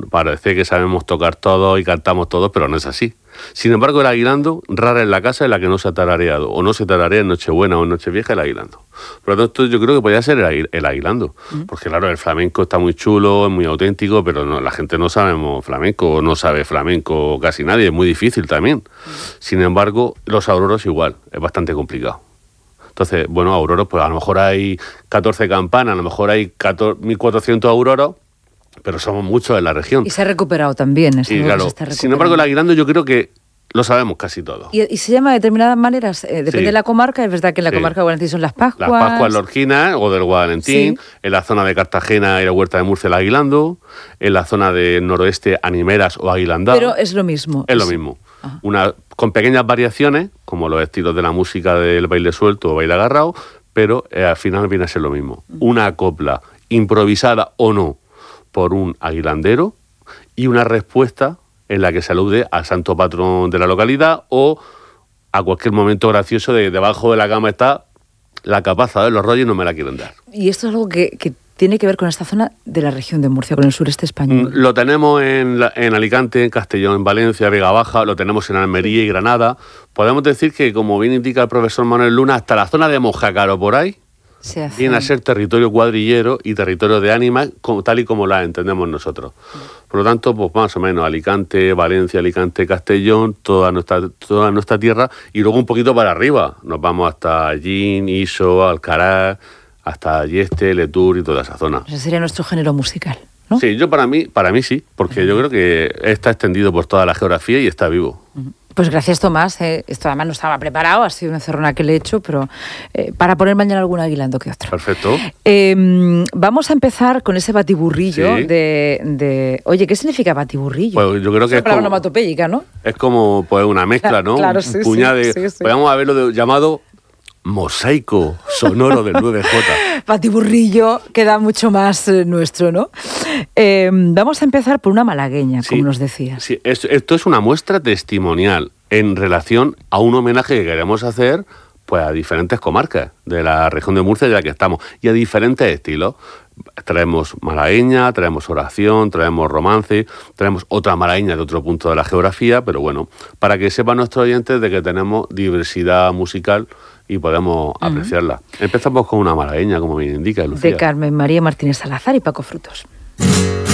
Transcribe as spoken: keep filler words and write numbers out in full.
parece que sabemos tocar todos y cantamos todos, pero no es así. Sin embargo, el aguilando, rara es la casa en la que no se ha tarareado, o no se tararea en Nochebuena o en Nochevieja el aguilando. Por lo tanto, yo creo que podría ser el, aguil, el aguilando, mm. porque claro, el flamenco está muy chulo, es muy auténtico, pero no, la gente no sabemos flamenco, no sabe flamenco casi nadie, es muy difícil también. Mm. Sin embargo, los auroros igual, es bastante complicado. Entonces, bueno, auroros, pues a lo mejor hay catorce campanas, a lo mejor hay mil cuatrocientos auroros, pero somos muchos en la región. Y se ha recuperado también. Y claro, sin embargo, el aguilando yo creo que lo sabemos casi todo. ¿Y, y se llama de determinadas maneras? Eh, depende sí. de la comarca. Es verdad que en la sí. comarca de Guadalentín son las Pascuas. Las Pascuas lorquinas o del Guadalentín. Sí. En la zona de Cartagena y la Huerta de Murcia el aguilando. En la zona del noroeste animeras o aguilandado. Pero es lo mismo. Es, es... lo mismo. Una, con pequeñas variaciones, como los estilos de la música del baile suelto o baile agarrado, pero eh, al final viene a ser lo mismo. Una copla improvisada o no por un aguilandero y una respuesta en la que se alude al santo patrón de la localidad o a cualquier momento gracioso de debajo de la cama está la capaza de los rollos y no me la quieren dar. Y esto es algo que, que tiene que ver con esta zona de la región de Murcia, con el sureste español. Lo tenemos en, la, en Alicante, en Castellón, en Valencia, Vega Baja, lo tenemos en Almería y Granada. Podemos decir que, como bien indica el profesor Manuel Luna, hasta la zona de Mojácaro por ahí, se hace... viene a ser territorio cuadrillero y territorio de ánimas, tal y como la entendemos nosotros. Por lo tanto, pues más o menos Alicante, Valencia, Alicante, Castellón, toda nuestra, toda nuestra tierra, y luego un poquito para arriba. Nos vamos hasta Allín, Iso, Alcaraz, hasta Yeste, Letur y toda esa zona. Ese sería nuestro género musical, ¿no? Sí, yo para mí, para mí sí, porque uh-huh. yo creo que está extendido por toda la geografía y está vivo. Uh-huh. Pues gracias, Tomás. Eh, esto además no estaba preparado, ha sido una encerrona que le he hecho, pero eh, para poner mañana algún aguilando que otro. Perfecto. Eh, vamos a empezar con ese batiburrillo sí. de, de... Oye, ¿qué significa batiburrillo? Pues yo creo que es, es palabra como... onomatopéyica, ¿no? Es como pues, una mezcla, ¿no? Claro, sí, Un puñado sí, de... sí, sí. Podemos haberlo de, llamado... mosaico sonoro del nueve jota. Batiburrillo queda mucho más eh, nuestro, ¿no? Eh, vamos a empezar por una malagueña, sí, como nos decías. Sí, esto, esto es una muestra testimonial en relación a un homenaje que queremos hacer pues, a diferentes comarcas de la región de Murcia, ya que estamos, y a diferentes estilos. Traemos malagueña, traemos oración, traemos romance, traemos otra malagueña de otro punto de la geografía, pero bueno, para que sepan nuestros oyentes de que tenemos diversidad musical y podemos uh-huh. apreciarla. Empezamos con una malagueña, como bien indica Lucía. De Carmen María Martínez Salazar y Paco Frutos.